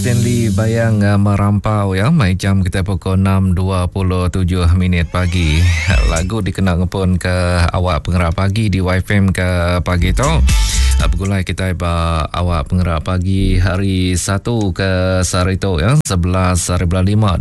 Stanley Bayang merampau ya. Mai jam kita pukul 6.27 pagi. Lagu dikenal pun ke awak penggerak pagi di YFM ke pagi tu. Begulai kita awak penggerak pagi hari 1 ke Sarito ya. 11/5/2026.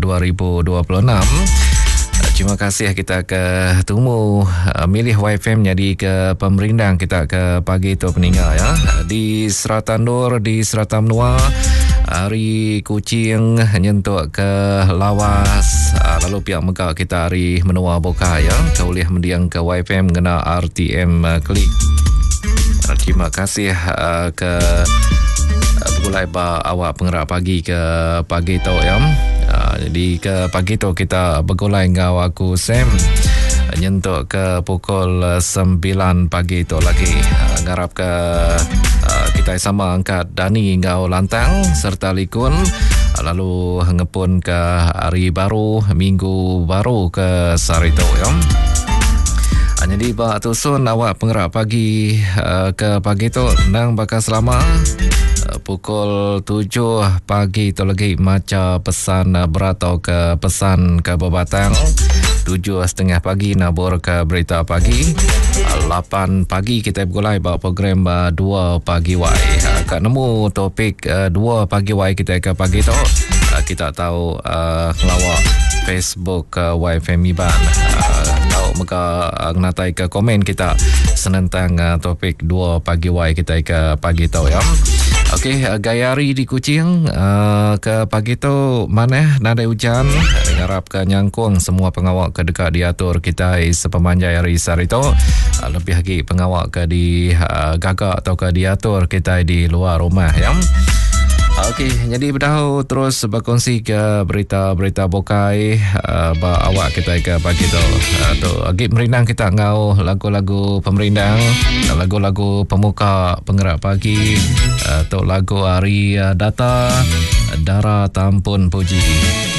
Terima kasih kita ke temu milih YFM jadi ke pemerindang kita ke pagi tu peninggal ya. Di Seratan Nur, di Seratan Menua, hari Kuching nyentuk ke Lawas, lalu pihak Mekah kita hari Menua Boka ya. Kau boleh mendiang ke YFM kena RTM klik. Terima kasih ke begulai awak penggerak pagi ke pagi tu ya. Jadi ke pagi tu kita begulai dengan aku Sam nyentuk ke pukul 9 pagi tu lagi. Ngarap ke kita sama angkat Dani ngau lantang serta Likun, lalu ngepun ke hari baru, minggu baru ke Sarito ya. Jadi bak tusun awak penggerak pagi ke pagi tu nang bakal selama pukul 7 pagi tu lagi maca pesan beratau ke pesan ke Bebatang. 7:30 pagi nabur ke berita pagi. 8 pagi kita bergulai bawa program 2 pagi Y. Kat nemu topik 2 pagi Y kita ke pagi tu. Kita tahu ngelawak Facebook YFM Iban. Tahu muka ngatai ke komen kita senentang topik 2 pagi Y kita ke pagi tu ya. Okey, gayari di Kuching ke pagi tu mana nada hujan harap ke nyangkung semua pengawak ke dekat diatur kita sepemanjai hari Sarito, lebih lagi pengawak ke di gagak atau ke diatur kita di luar rumah ya. Okey, jadi berdahu terus berkongsi ke berita-berita bokai awak kita ke pagi tu. Tu agak merindang kita ngau lagu-lagu pemerindang, lagu-lagu pemuka penggerak pagi, tu lagu hari data Dara Tampun Puji.